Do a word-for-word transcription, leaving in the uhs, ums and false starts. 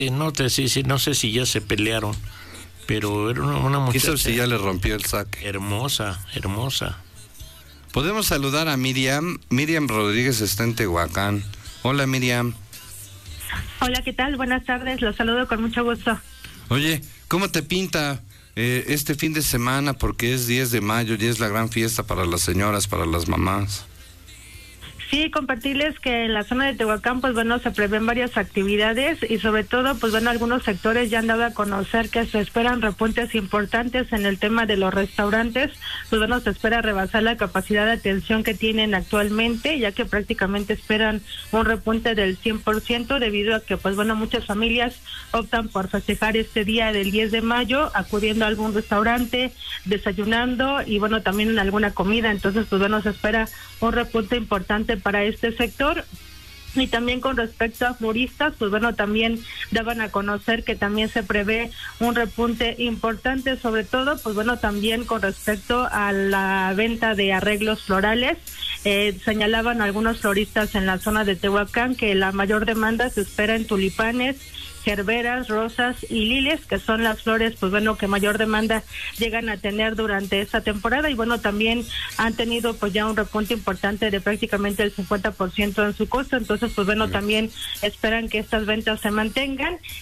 el norte, sí, sí, no sé si ya se pelearon, pero era una, una muchacha. Eso sí ya le rompió el saque. Hermosa, hermosa. Podemos saludar a Miriam. Miriam Rodríguez está en Tehuacán. Hola, Miriam. Hola, ¿qué tal? Buenas tardes, los saludo con mucho gusto. Oye, ¿cómo te pinta eh, este fin de semana? Porque es diez de mayo y es la gran fiesta para las señoras, para las mamás. Sí, compartirles que en la zona de Tehuacán, pues bueno, se prevén varias actividades y sobre todo, pues bueno, algunos sectores ya han dado a conocer que se esperan repuntes importantes en el tema de los restaurantes. Pues bueno, se espera rebasar la capacidad de atención que tienen actualmente, ya que prácticamente esperan un repunte del cien por ciento debido a que, pues bueno, muchas familias optan por festejar este día del diez de mayo, acudiendo a algún restaurante, desayunando y bueno, también en alguna comida. Entonces, pues bueno, se espera un repunte importante para este sector. Y también con respecto a floristas, pues bueno, también daban a conocer que también se prevé un repunte importante, sobre todo, pues bueno, también con respecto a la venta de arreglos florales. Eh, señalaban algunos floristas en la zona de Tehuacán que la mayor demanda se espera en tulipanes, gerberas, rosas y lilies, que son las flores, pues bueno, que mayor demanda llegan a tener durante esta temporada. Y bueno, también han tenido pues ya un repunte importante de prácticamente el cincuenta por ciento en su costo. Entonces, pues bueno, también esperan que estas ventas se mantengan.